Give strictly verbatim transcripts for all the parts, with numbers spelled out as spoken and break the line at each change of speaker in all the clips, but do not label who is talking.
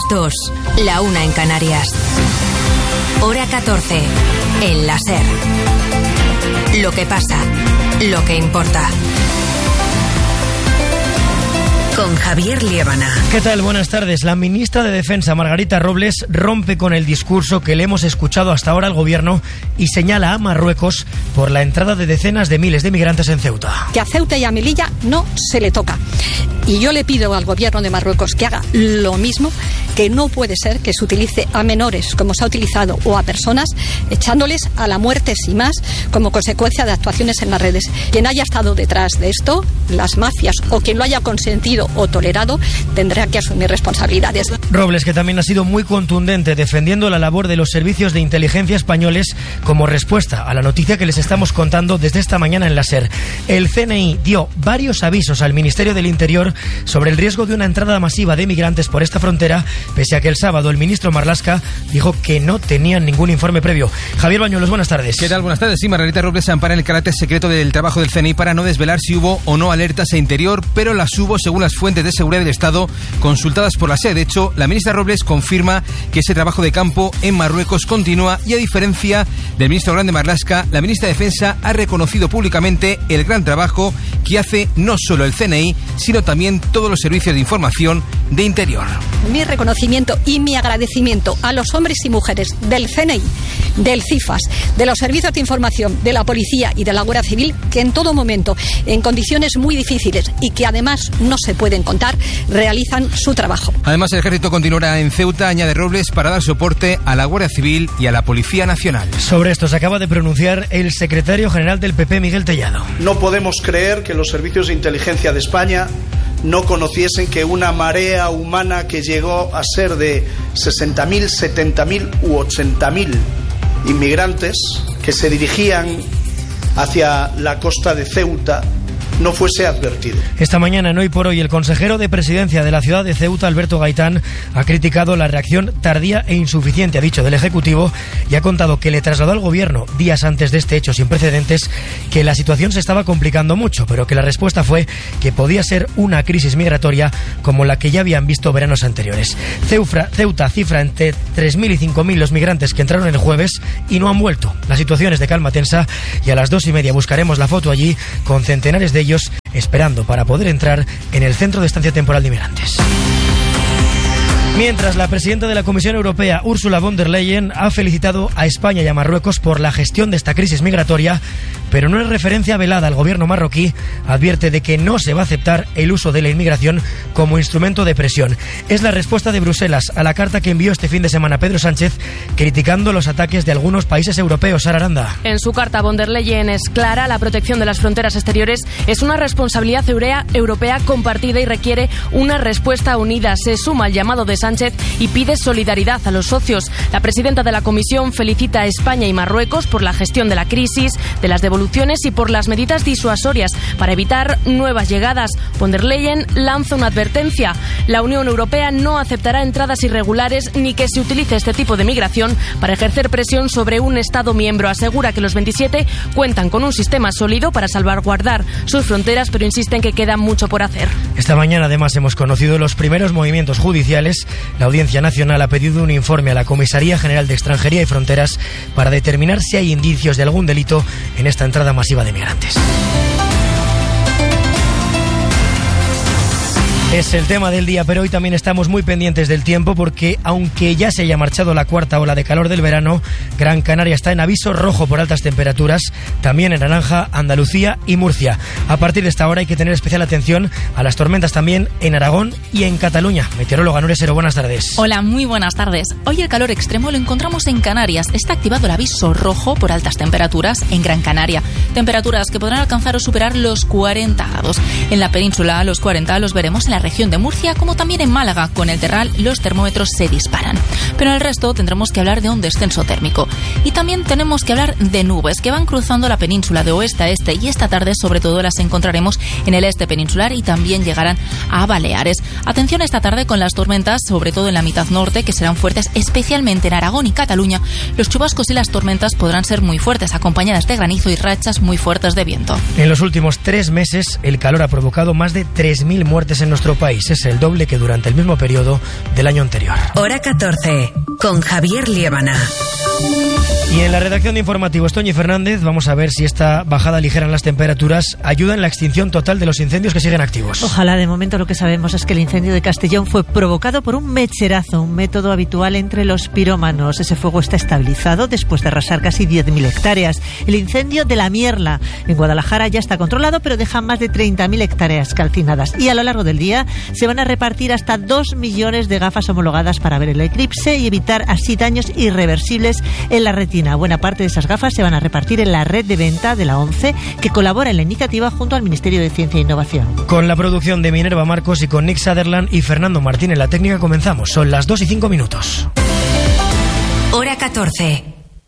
dos, la una en Canarias. Hora catorce, en la SER. Lo que pasa, lo que importa. Con Javier Liébana.
¿Qué tal? Buenas tardes. La ministra de Defensa, Margarita Robles, rompe con el discurso que le hemos escuchado hasta ahora al gobierno y señala a Marruecos por la entrada de decenas de miles de migrantes en Ceuta.
Que a Ceuta y a Melilla no se le toca. Y yo le pido al gobierno de Marruecos que haga lo mismo, que no puede ser que se utilice a menores, como se ha utilizado, o a personas, echándoles a la muerte sin más, como consecuencia de actuaciones en las redes. Quien haya estado detrás de esto, las mafias, o quien lo haya consentido o tolerado, tendrá que asumir responsabilidades.
Robles, que también ha sido muy contundente defendiendo la labor de los servicios de inteligencia españoles como respuesta a la noticia que les estamos contando desde esta mañana en la SER. El C N I dio varios avisos al Ministerio del Interior sobre el riesgo de una entrada masiva de migrantes por esta frontera, pese a que el sábado el ministro Marlaska dijo que no tenían ningún informe previo. Javier Bañuelos, buenas tardes.
¿Qué tal? Buenas tardes. Sí, Margarita Robles se ampara en el carácter secreto del trabajo del C N I para no desvelar si hubo o no alertas a Interior, pero las hubo según las fuentes de seguridad del Estado consultadas por la SER. De hecho, la ministra Robles confirma que ese trabajo de campo en Marruecos continúa y, a diferencia del ministro Grande Marlaska, la ministra de Defensa ha reconocido públicamente el gran trabajo que hace no solo el C N I, sino también todos los servicios de información de Interior.
Mi reconocimiento y mi agradecimiento a los hombres y mujeres del C N I, del CIFAS, de los servicios de información, de la policía y de la Guardia Civil, que en todo momento, en condiciones muy difíciles y que además no se pueden contar, realizan su trabajo.
Además, el ejército continuará en Ceuta, añade Robles, para dar soporte a la Guardia Civil y a la Policía Nacional.
Sobre esto se acaba de pronunciar el secretario general del P P, Miguel Tellado.
No podemos creer que los servicios de inteligencia de España no conociesen que una marea humana que llegó a ser de sesenta mil, setenta mil u ochenta mil inmigrantes que se dirigían hacia la costa de Ceuta no fuese advertido.
Esta mañana en Hoy por Hoy, el consejero de Presidencia de la ciudad de Ceuta, Alberto Gaitán, ha criticado la reacción tardía e insuficiente, ha dicho, del Ejecutivo, y ha contado que le trasladó al Gobierno, días antes de este hecho sin precedentes, que la situación se estaba complicando mucho, pero que la respuesta fue que podía ser una crisis migratoria como la que ya habían visto veranos anteriores. Ceufra, Ceuta cifra entre tres mil y cinco mil los migrantes que entraron el jueves y no han vuelto. La situación es de calma tensa y a las dos y media buscaremos la foto allí con centenares de ellos esperando para poder entrar en el Centro de Estancia Temporal de Inmigrantes. Mientras, la presidenta de la Comisión Europea, Ursula von der Leyen, ha felicitado a España y a Marruecos por la gestión de esta crisis migratoria, pero no es referencia velada al gobierno marroquí, advierte de que no se va a aceptar el uso de la inmigración como instrumento de presión. Es la respuesta de Bruselas a la carta que envió este fin de semana Pedro Sánchez, criticando los ataques de algunos países europeos. Sara Aranda.
En su carta, von der Leyen es clara: la protección de las fronteras exteriores es una responsabilidad europea compartida y requiere una respuesta unida. Se suma al llamado de Sánchez y pide solidaridad a los socios. La presidenta de la Comisión felicita a España y Marruecos por la gestión de la crisis, de las devoluciones y por las medidas disuasorias para evitar nuevas llegadas. Von der Leyen lanza una advertencia: la Unión Europea no aceptará entradas irregulares ni que se utilice este tipo de migración para ejercer presión sobre un Estado miembro. Asegura que los veintisiete cuentan con un sistema sólido para salvaguardar sus fronteras, pero insiste en que queda mucho por hacer.
Esta mañana además hemos conocido los primeros movimientos judiciales. La Audiencia Nacional ha pedido un informe a la Comisaría General de Extranjería y Fronteras para determinar si hay indicios de algún delito en esta entrada masiva de migrantes. Es el tema del día, pero hoy también estamos muy pendientes del tiempo porque, aunque ya se haya marchado la cuarta ola de calor del verano, Gran Canaria está en aviso rojo por altas temperaturas, también en naranja Andalucía y Murcia. A partir de esta hora hay que tener especial atención a las tormentas también en Aragón y en Cataluña. Meteoróloga Nuria Sero, buenas tardes.
Hola, muy buenas tardes. Hoy el calor extremo lo encontramos en Canarias. Está activado el aviso rojo por altas temperaturas en Gran Canaria. Temperaturas que podrán alcanzar o superar los cuarenta grados. En la península, los cuarenta los veremos en la región de Murcia, como también en Málaga. Con el Terral los termómetros se disparan. Pero en el resto tendremos que hablar de un descenso térmico. Y también tenemos que hablar de nubes que van cruzando la península de oeste a este, y esta tarde sobre todo las encontraremos en el este peninsular y también llegarán a Baleares. Atención esta tarde con las tormentas, sobre todo en la mitad norte, que serán fuertes especialmente en Aragón y Cataluña. Los chubascos y las tormentas podrán ser muy fuertes, acompañadas de granizo y rachas muy fuertes de viento.
En los últimos tres meses el calor ha provocado más de tres mil muertes en nuestro nuestro país. Es el doble que durante el mismo periodo del año anterior.
Hora catorce, con Javier Liébana.
Y en la redacción de Informativos, Toñi Fernández, vamos a ver si esta bajada ligera en las temperaturas ayuda en la extinción total de los incendios que siguen activos.
Ojalá. De momento lo que sabemos es que el incendio de Castellón fue provocado por un mecherazo, un método habitual entre los pirómanos. Ese fuego está estabilizado después de arrasar casi diez mil hectáreas. El incendio de la Mierla en Guadalajara ya está controlado, pero deja más de treinta mil hectáreas calcinadas. Y a lo largo del día se van a repartir hasta dos millones de gafas homologadas para ver el eclipse y evitar así daños irreversibles en la retina. Buena parte de esas gafas se van a repartir en la red de venta de la ONCE, que colabora en la iniciativa junto al Ministerio de Ciencia e Innovación.
Con la producción de Minerva Marcos y con Nick Sutherland y Fernando Martín en la técnica comenzamos. Son las dos y cinco minutos.
Hora catorce.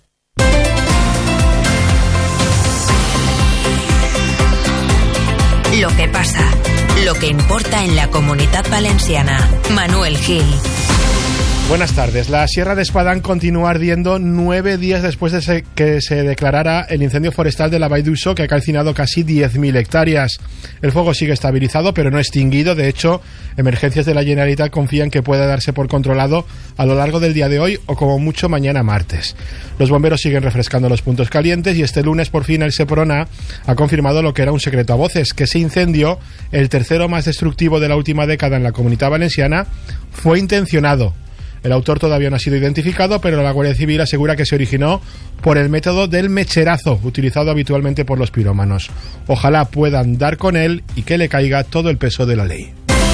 Lo que pasa, lo que importa en la Comunitat Valenciana. Manuel Gil.
Buenas tardes. La Sierra de Espadán continúa ardiendo nueve días después de que se declarara el incendio forestal de la Vall d'Uixó, que ha calcinado casi diez mil hectáreas. El fuego sigue estabilizado, pero no extinguido. De hecho, Emergencias de la Generalitat confían que pueda darse por controlado a lo largo del día de hoy o como mucho mañana martes. Los bomberos siguen refrescando los puntos calientes y este lunes por fin el Seprona ha confirmado lo que era un secreto a voces, que ese incendio, el tercero más destructivo de la última década en la Comunitat Valenciana, fue intencionado. El autor todavía no ha sido identificado, pero la Guardia Civil asegura que se originó por el método del mecherazo, utilizado habitualmente por los pirómanos. Ojalá puedan dar con él y que le caiga todo el peso de la ley.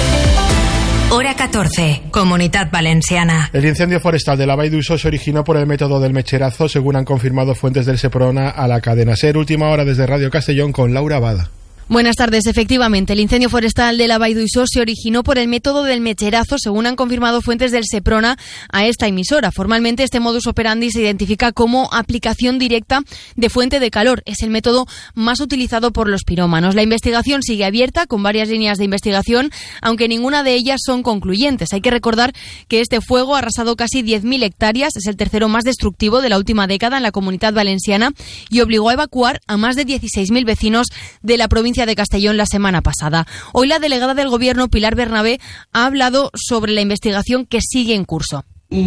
Hora catorce, Comunitat Valenciana.
El incendio forestal de la Vall d'Uixó se originó por el método del mecherazo, según han confirmado fuentes del Seprona a la cadena SER. Última hora desde Radio Castellón con Laura Bada.
Buenas tardes. Efectivamente, el incendio forestal de la Vall d'Uixó se originó por el método del mecherazo, según han confirmado fuentes del Seprona a esta emisora. Formalmente, este modus operandi se identifica como aplicación directa de fuente de calor. Es el método más utilizado por los pirómanos. La investigación sigue abierta, con varias líneas de investigación, aunque ninguna de ellas son concluyentes. Hay que recordar que este fuego ha arrasado casi diez mil hectáreas, es el tercero más destructivo de la última década en la Comunitat Valenciana y obligó a evacuar a más de dieciséis mil vecinos de la provincia de Castellón la semana pasada. Hoy la delegada del Gobierno, Pilar Bernabé, ha hablado sobre la investigación que sigue en curso.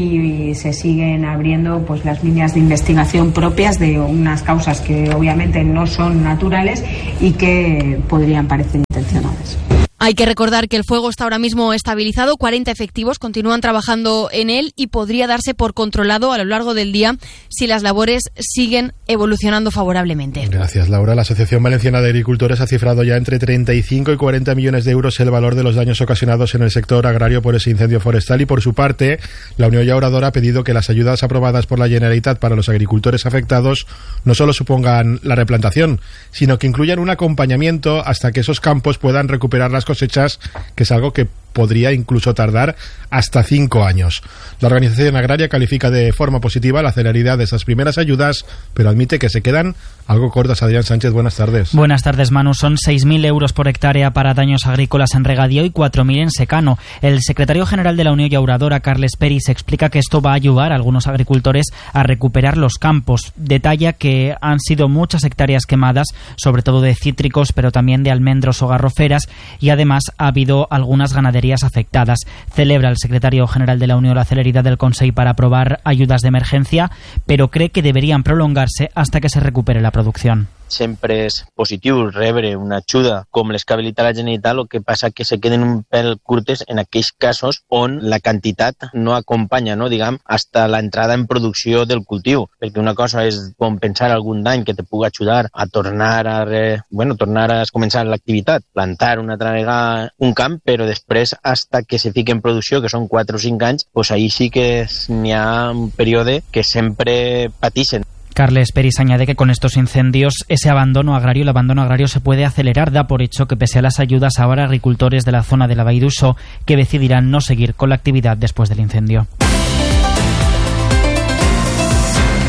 Y se siguen abriendo pues las líneas de investigación propias de unas causas que obviamente no son naturales y que podrían parecer intencionadas.
Hay que recordar que el fuego está ahora mismo estabilizado, cuarenta efectivos continúan trabajando en él y podría darse por controlado a lo largo del día si las labores siguen evolucionando favorablemente.
Gracias, Laura. La Asociación Valenciana de Agricultores ha cifrado ya entre treinta y cinco y cuarenta millones de euros el valor de los daños ocasionados en el sector agrario por ese incendio forestal y, por su parte, la Unión Llauradora ha pedido que las ayudas aprobadas por la Generalitat para los agricultores afectados no solo supongan la replantación, sino que incluyan un acompañamiento hasta que esos campos puedan recuperar las cosechas, que es algo que podría incluso tardar hasta cinco años. La organización agraria califica de forma positiva la celeridad de esas primeras ayudas, pero admite que se quedan algo cortas. Adrián Sánchez, buenas tardes.
Buenas tardes, Manu. Son seis mil euros por hectárea para daños agrícolas en regadío y cuatro mil en secano. El secretario general de la Unión Llauradora, Carles Peris, explica que esto va a ayudar a algunos agricultores a recuperar los campos. Detalla que han sido muchas hectáreas quemadas, sobre todo de cítricos, pero también de almendros o garroferas, y además ha habido algunas ganaderías afectadas. Celebra el secretario general de la Unión la celeridad del Consell para aprobar ayudas de emergencia, pero cree que deberían prolongarse hasta que se recupere la producción.
Sempre és positiu rebre una ajuda com les que habilita la Generalitat, el que passa que se queden un pèl curtes en aquells casos on la quantitat no acompanya, no, diguem, hasta la entrada en producció del cultiu, perquè una cosa és compensar algun dany que te pugui ajudar a tornar a, re, bueno, tornar a començar l'activitat, plantar una altra vegada un camp, però després hasta que se fique en producció, que són quatre o cinc anys, pues ahí sí que n'hi ha un període que sempre patixen.
Carles Peris añade que con estos incendios ese abandono agrario, el abandono agrario se puede acelerar. Da por hecho que pese a las ayudas habrá agricultores de la zona de la Vall d'Uixó que decidirán no seguir con la actividad después del incendio.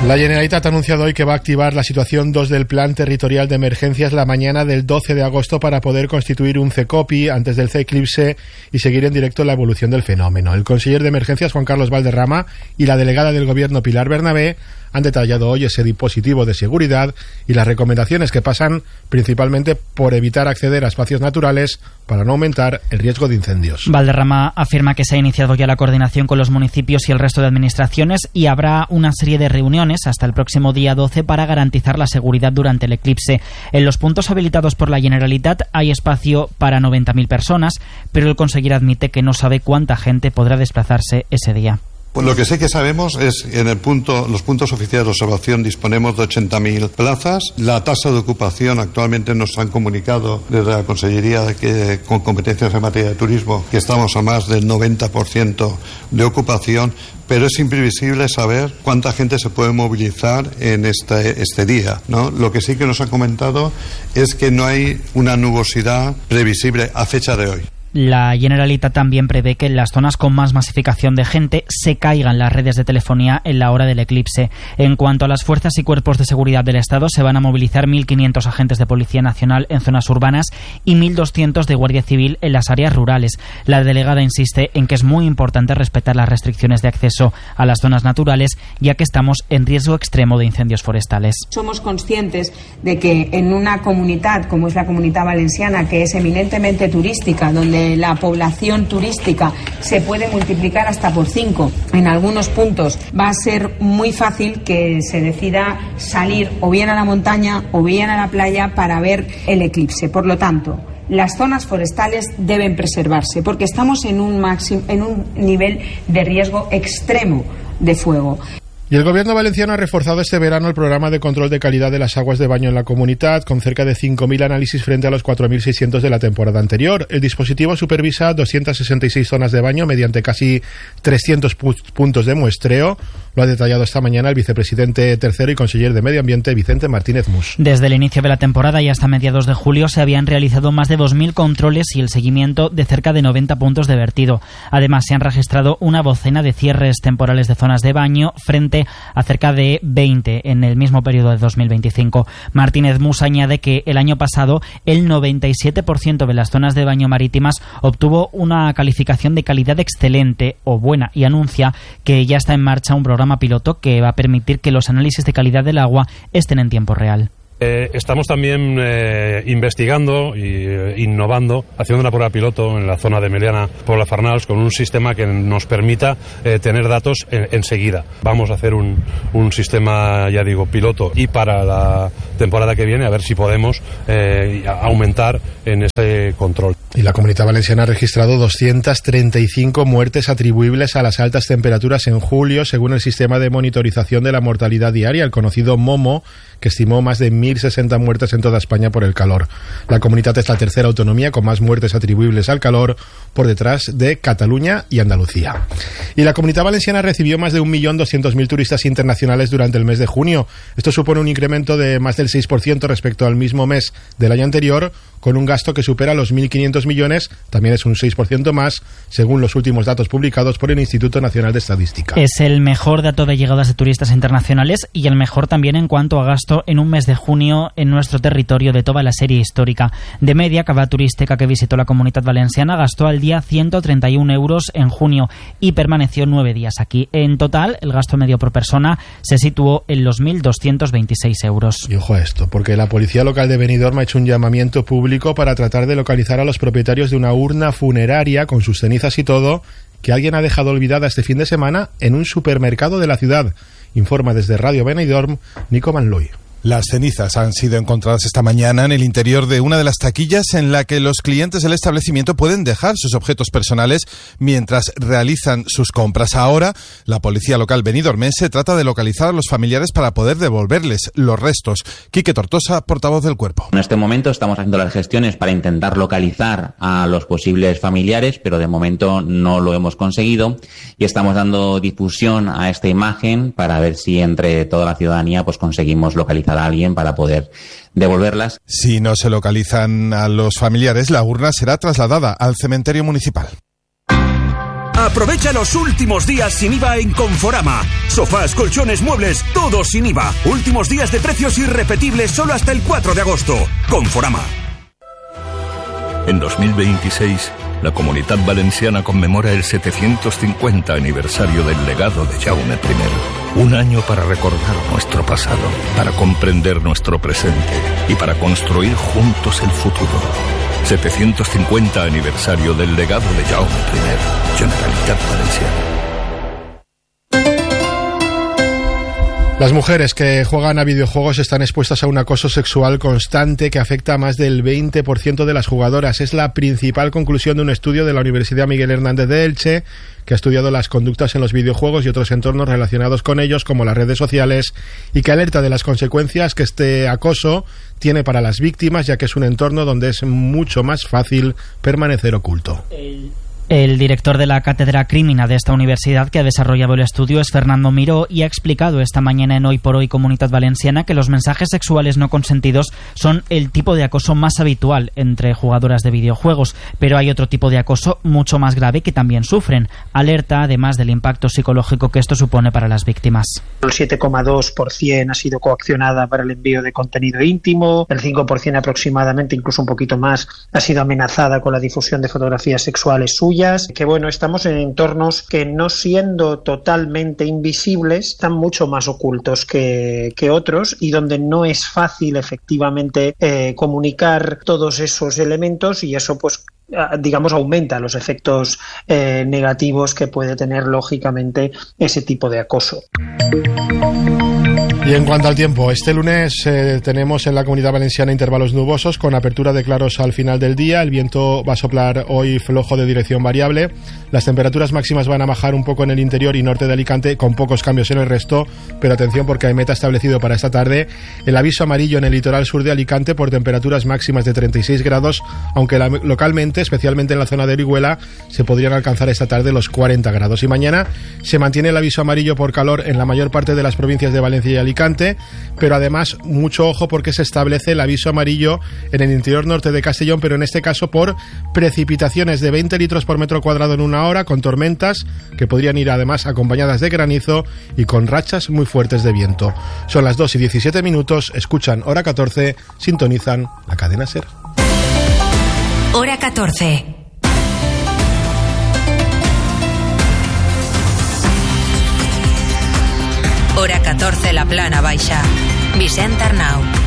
La Generalitat ha anunciado hoy que va a activar la situación dos del Plan Territorial de Emergencias la mañana del doce de agosto para poder constituir un CECOPI antes del CECLIPSE y seguir en directo la evolución del fenómeno. El conseller de Emergencias, Juan Carlos Valderrama, y la delegada del Gobierno, Pilar Bernabé, han detallado hoy ese dispositivo de seguridad y las recomendaciones que pasan principalmente por evitar acceder a espacios naturales para no aumentar el riesgo de incendios.
Valderrama afirma que se ha iniciado ya la coordinación con los municipios y el resto de administraciones y habrá una serie de reuniones hasta el próximo día doce para garantizar la seguridad durante el eclipse. En los puntos habilitados por la Generalitat hay espacio para noventa mil personas, pero el conseller admite que no sabe cuánta gente podrá desplazarse ese día.
Pues lo que sí que sabemos es que en el punto, los puntos oficiales de observación disponemos de ochenta mil plazas. La tasa de ocupación actualmente nos han comunicado desde la Consellería de que, con competencias en materia de turismo, que estamos a más del noventa por ciento de ocupación, pero es imprevisible saber cuánta gente se puede movilizar en este, este día, ¿no? Lo que sí que nos han comentado es que no hay una nubosidad previsible a fecha de hoy.
La Generalitat también prevé que en las zonas con más masificación de gente se caigan las redes de telefonía en la hora del eclipse. En cuanto a las fuerzas y cuerpos de seguridad del Estado, se van a movilizar mil quinientos agentes de Policía Nacional en zonas urbanas y mil doscientos de Guardia Civil en las áreas rurales. La delegada insiste en que es muy importante respetar las restricciones de acceso a las zonas naturales, ya que estamos en riesgo extremo de incendios forestales.
Somos conscientes de que en una comunidad como es la Comunitat Valenciana, que es eminentemente turística, donde la población turística se puede multiplicar hasta por cinco en algunos puntos, va a ser muy fácil que se decida salir o bien a la montaña o bien a la playa para ver el eclipse. Por lo tanto, las zonas forestales deben preservarse porque estamos en un máximo, en un nivel de riesgo extremo de fuego.
Y el Gobierno valenciano ha reforzado este verano el programa de control de calidad de las aguas de baño en la comunidad, con cerca de cinco mil análisis frente a los cuatro mil seiscientos de la temporada anterior. El dispositivo supervisa doscientas sesenta y seis zonas de baño mediante casi trescientos pu- puntos de muestreo. Lo ha detallado esta mañana el vicepresidente tercero y conseller de Medio Ambiente, Vicente Martínez Mus.
Desde el inicio de la temporada y hasta mediados de julio se habían realizado más de dos mil controles y el seguimiento de cerca de noventa puntos de vertido. Además, se han registrado una docena de cierres temporales de zonas de baño frente a cerca de veinte en el mismo periodo de dos mil veinticinco. Martínez Mus añade que el año pasado el noventa y siete por ciento de las zonas de baño marítimas obtuvo una calificación de calidad excelente o buena y anuncia que ya está en marcha un programa piloto que va a permitir que los análisis de calidad del agua estén en tiempo real.
Eh, estamos también eh, investigando e eh, innovando, haciendo una prueba piloto en la zona de Meliana, Pobla Farnals, con un sistema que nos permita eh, tener datos en, enseguida. Vamos a hacer un, un sistema, ya digo, piloto y para la temporada que viene a ver si podemos eh, aumentar en ese control.
Y la Comunitat Valenciana ha registrado doscientas treinta y cinco muertes atribuibles a las altas temperaturas en julio, según el sistema de monitorización de la mortalidad diaria, el conocido MOMO, que estimó más de mil sesenta muertes en toda España por el calor. La comunidad es la tercera autonomía con más muertes atribuibles al calor, por detrás de Cataluña y Andalucía. Y la Comunitat Valenciana recibió más de un millón doscientos mil turistas internacionales durante el mes de junio. Esto supone un incremento de más del seis por ciento respecto al mismo mes del año anterior, con un gasto que supera los mil quinientos millones, también es un seis por ciento más, según los últimos datos publicados por el Instituto Nacional de Estadística.
Es el mejor dato de llegadas de turistas internacionales y el mejor también en cuanto a gasto en un mes de junio en nuestro territorio de toda la serie histórica. De media, cada turística que visitó la Comunitat Valenciana gastó al día ciento treinta y un euros en junio y permaneció nueve días aquí. En total, el gasto medio por persona se situó en los mil doscientos veintiséis euros.
Y ojo a esto, porque la Policía Local de Benidorm ha hecho un llamamiento público para tratar de localizar a los propietarios de una urna funeraria con sus cenizas y todo, que alguien ha dejado olvidada este fin de semana en un supermercado de la ciudad. Informa desde Radio Benidorm, Nico Manloy.
Las cenizas han sido encontradas esta mañana en el interior de una de las taquillas en la que los clientes del establecimiento pueden dejar sus objetos personales mientras realizan sus compras. Ahora, la policía local benidormense trata de localizar a los familiares para poder devolverles los restos. Quique Tortosa, portavoz del cuerpo.
En este momento estamos haciendo las gestiones para intentar localizar a los posibles familiares, pero de momento no lo hemos conseguido y estamos dando difusión a esta imagen para ver si entre toda la ciudadanía pues conseguimos localizar a alguien para poder devolverlas.
Si no se localizan a los familiares, la urna será trasladada al cementerio municipal.
Aprovecha los últimos días sin I V A en Conforama. Sofás, colchones, muebles, todo sin I V A. Últimos días de precios irrepetibles solo hasta el cuatro de agosto. Conforama.
En dos mil veintiséis, la Comunitat Valenciana conmemora el setecientos cincuenta aniversario del legado de Jaume primero. Un año para recordar nuestro pasado, para comprender nuestro presente y para construir juntos el futuro. setecientos cincuenta aniversario del legado de Jaume primero. Generalitat Valenciana.
Las mujeres que juegan a videojuegos están expuestas a un acoso sexual constante que afecta a más del veinte por ciento de las jugadoras. Es la principal conclusión de un estudio de la Universidad Miguel Hernández de Elche, que ha estudiado las conductas en los videojuegos y otros entornos relacionados con ellos, como las redes sociales, y que alerta de las consecuencias que este acoso tiene para las víctimas, ya que es un entorno donde es mucho más fácil permanecer oculto.
El... El director de la cátedra Crímina de esta universidad que ha desarrollado el estudio es Fernando Miró y ha explicado esta mañana en Hoy por Hoy Comunitat Valenciana que los mensajes sexuales no consentidos son el tipo de acoso más habitual entre jugadoras de videojuegos, pero hay otro tipo de acoso mucho más grave que también sufren. Alerta además del impacto psicológico que esto supone para las víctimas.
El siete coma dos por ciento ha sido coaccionada para el envío de contenido íntimo, el cinco por ciento aproximadamente, incluso un poquito más, ha sido amenazada con la difusión de fotografías sexuales suyas. Que bueno, estamos en entornos que, no siendo totalmente invisibles, están mucho más ocultos que, que otros, y donde no es fácil efectivamente eh, comunicar todos esos elementos, y eso pues digamos aumenta los efectos eh, negativos que puede tener lógicamente ese tipo de acoso.
Y en cuanto al tiempo, este lunes eh, tenemos en la Comunidad Valenciana intervalos nubosos con apertura de claros al final del día. El viento va a soplar hoy flojo de dirección variable. Las temperaturas máximas van a bajar un poco en el interior y norte de Alicante, con pocos cambios en el resto, pero atención porque hay meta establecido para esta tarde el aviso amarillo en el litoral sur de Alicante por temperaturas máximas de treinta y seis grados, aunque la, localmente, especialmente en la zona de Orihuela, se podrían alcanzar esta tarde los cuarenta grados. Y mañana se mantiene el aviso amarillo por calor en la mayor parte de las provincias de Valencia y Alicante, pero además mucho ojo porque se establece el aviso amarillo en el interior norte de Castellón, pero en este caso por precipitaciones de veinte litros por metro cuadrado en una hora, con tormentas que podrían ir además acompañadas de granizo y con rachas muy fuertes de viento. Son las dos y diecisiete minutos, escuchan Hora catorce, sintonizan la cadena SER.
Hora catorce. Hora catorce, la Plana Baixa. Vicent Arnau.